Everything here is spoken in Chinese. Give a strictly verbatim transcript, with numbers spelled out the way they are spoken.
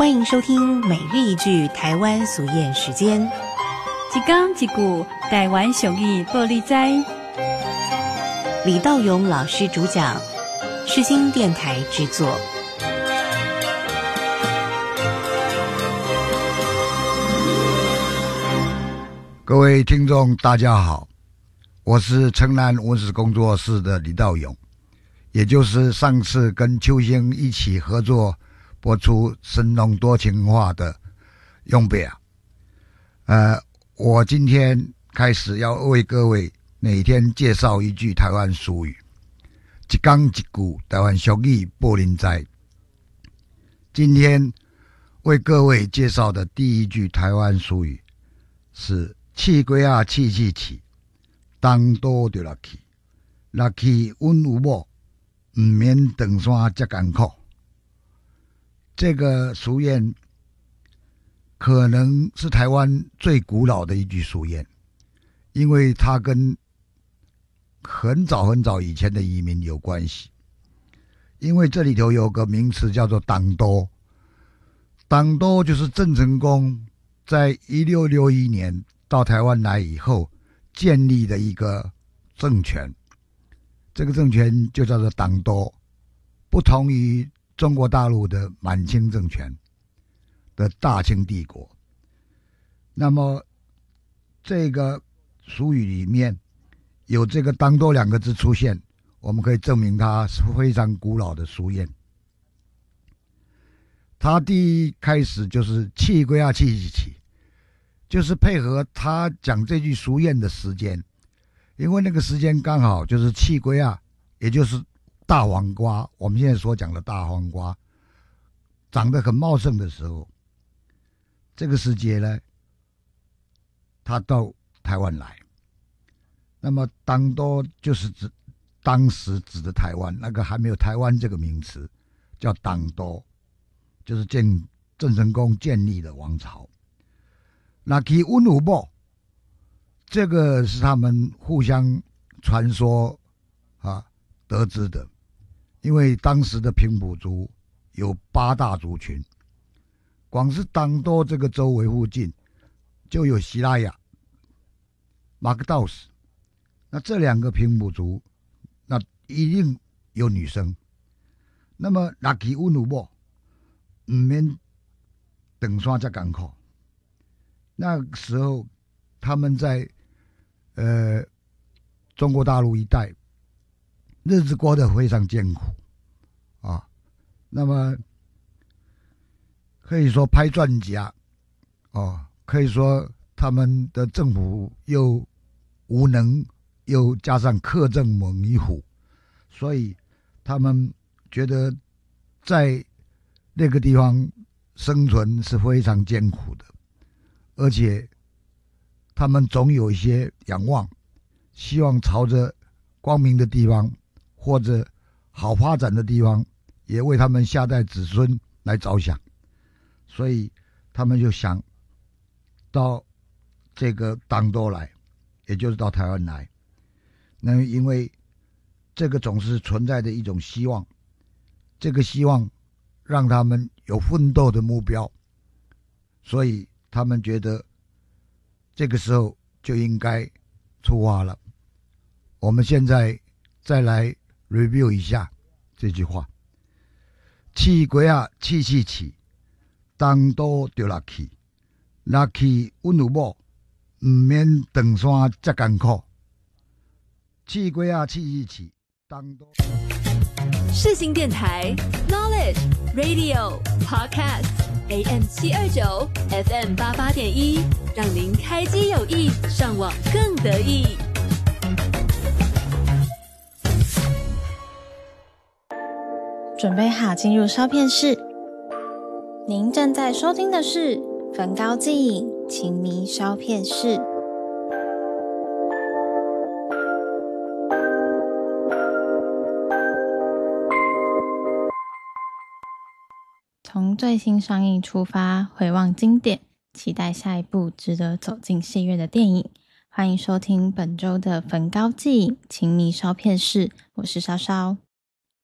欢迎收听每日一句台湾俗谚时间， 一讲一句台湾俗语报你知。 李道勇老师主讲，世新电台制作。 各位听众大家好，我是城南文史工作室的李道勇，也就是上次跟秋兴一起合作播出神农多情话的勇伯啊。呃，我今天开始要为各位每天介绍一句台湾俗语，一讲一句台湾俗语报您知。今天为各位介绍的第一句台湾俗语是气龟啊气气气，当多就落去，落去稳有某，唔免长山这艰苦。这个俗谚可能是台湾最古老的一句俗谚，因为它跟很早很早以前的移民有关系。因为这里头有个名词叫做党都，党都就是郑成功在一六六一年到台湾来以后建立的一个政权，这个政权就叫做党都，不同于中国大陆的满清政权的大清帝国。那么这个俗语里面有这个党都两个字出现，我们可以证明它是非常古老的俗谚。它第一开始就是气龟啊气气气，就是配合他讲这句俗谚的时间，因为那个时间刚好就是气龟啊，也就是大黄瓜，我们现在所讲的大黄瓜长得很茂盛的时候，这个时节呢，他到台湾来。那么党都就是指当时指的台湾，那个还没有台湾这个名词，叫党都，就是建郑成功建立的王朝。那去温有某，这个是他们互相传说啊得知的。因为当时的平埔族有八大族群，光是党都这个周围附近就有西拉雅、马克道斯，那这两个平埔族，那一定有女生。那么若去温有某，唔免长山这艰苦。那时候他们在呃中国大陆一带日子过得非常艰苦啊，那么可以说拍赚家哦，可以说他们的政府又无能，又加上苛政猛于虎，所以他们觉得在那个地方生存是非常艰苦的，而且他们总有一些仰望，希望朝着光明的地方或者好发展的地方，也为他们下代子孙来着想，所以他们就想到这个党都来，也就是到台湾来。那因为这个总是存在的一种希望，这个希望让他们有奋斗的目标，所以他们觉得这个时候就应该出发了。我们现在再来 review 一下这句话：气龟啊气气气，党都就落去，落去稳有某，唔免长山这艰苦。气龟啊气气气，党都。 世新电台 Knowledge Radio Podcast A M 七二九 F M 八八点一，让您开机有益，上网更得意。 准备好进入烧片室。您正在收听的是焚高祭影情迷烧片室。从最新上映出发，回望经典，期待下一部值得走进戏院的电影。欢迎收听本周的焚高祭影情迷烧片室，我是稍稍。